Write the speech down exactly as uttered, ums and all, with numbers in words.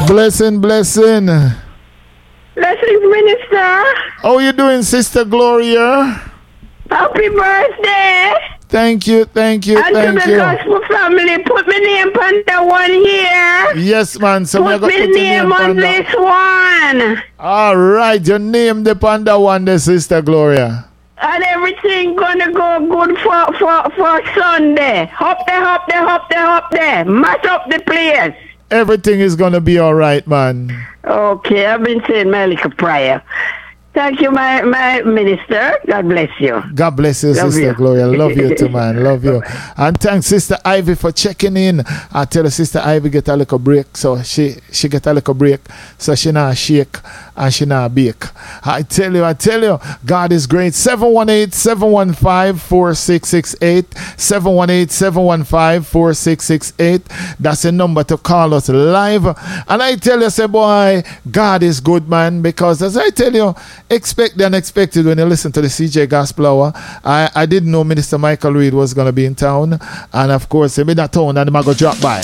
Blessing, blessing. Blessings, Minister. How you doing, Sister Gloria? Happy birthday. Thank you, thank you, and thank to the you. gospel family, put my name on the one here. Yes, man. So put my my name on this one. All right, your name the panda one, the Sister Gloria. And everything gonna go good for for for Sunday. Hop there, hop there, hop there, hop there. Mash up the place. Everything is gonna be all right, man. Okay, I've been saying my little prayer. Thank you, my, my minister. God bless you. God bless you, Love Sister you. Gloria. Love you too, man. Love you. And thanks, Sister Ivy, for checking in. I tell her, Sister Ivy get a little break, so she she get a little break, so she not shake and she not bake. I tell you, I tell you, God is great. seven one eight, seven one five, four six six eight. seven one eight, seven one five, four six six eight. That's the number to call us live. And I tell you, say, boy, God is good, man, because as I tell you, expect the unexpected when you listen to the C J Gospel Hour. I, I didn't know Minister Michael Reed was going to be in town. And of course, he'll be in that town and I'm going to drop by.